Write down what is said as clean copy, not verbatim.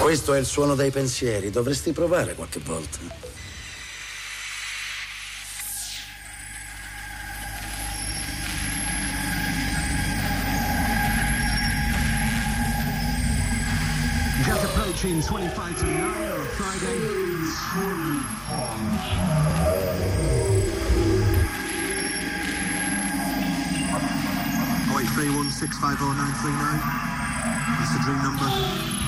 Questo è il suono dei pensieri, dovresti provare qualche volta. Just approaching 25 to 9 on a Friday. 081650939. That's the dream number.